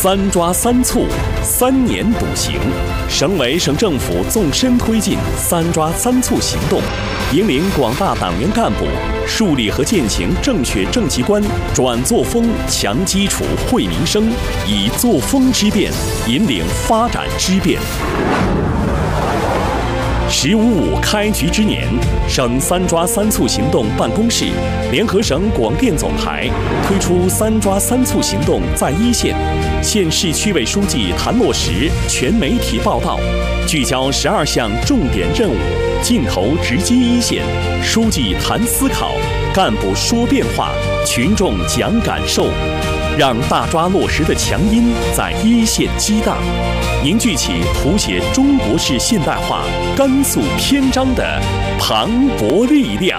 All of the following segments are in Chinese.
3抓3促，3年笃行。省委省政府纵深推进3抓3促行动，引领广大党员干部树立和践行正确政绩观，转作风强基础惠民生，以作风之变引领发展之变。“15·5”开局之年，省3抓3促行动办公室联合省广电总台推出3抓3促行动在一线，县市区委书记谈落实全媒体报道，聚焦12项重点任务，镜头直击一线，书记谈思考，干部说变化，群众讲感受，让大抓落实的强音在一线激荡，凝聚起谱写中国式现代化甘肃篇章的磅礴力量。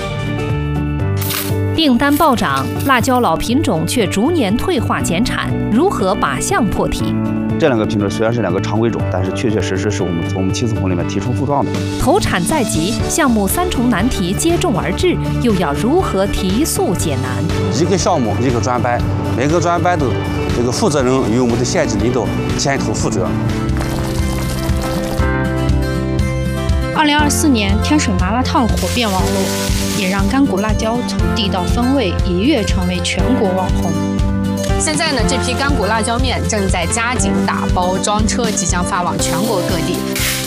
订单暴涨，辣椒老品种却逐年退化减产，如何靶向破题？ 这2个品种虽然是2个常规种，但是确确实实是我们从七次红里面提出复状的。 投产在即，项目3重难题接踵而至，又要如何提速解难？ 一个项目一个专班，每个专班的这个负责人由我们的县级领导牵头负责。 2024年，天水麻辣烫火遍网络，也让干股辣椒从地道风味一跃成为全国网红。 现在呢，这批干股辣椒面正在加紧打包装车，即将发往全国各地。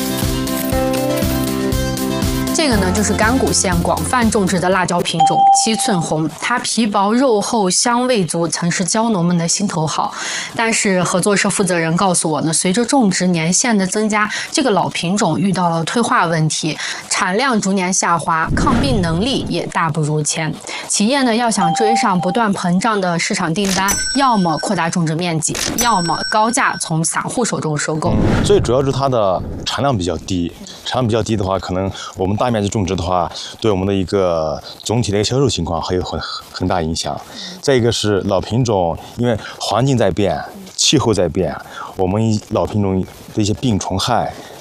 这个呢，就是甘谷县广泛种植的辣椒品种7寸红，它皮薄肉厚，香味足，曾是椒农们的心头好。但是合作社负责人告诉我呢，随着种植年限的增加，这个老品种遇到了退化问题，产量逐年下滑，抗病能力也大不如前。企业呢，要想追上不断膨胀的市场订单，要么扩大种植面积，要么高价从散户手中收购。 最主要是它的产量比较低，产量比较低的话，可能我们大面积种植的话，对我们的一个总体的一个销售情况还有很大影响。再一个是老品种，因为环境在变，气候在变，我们老品种的一些病虫害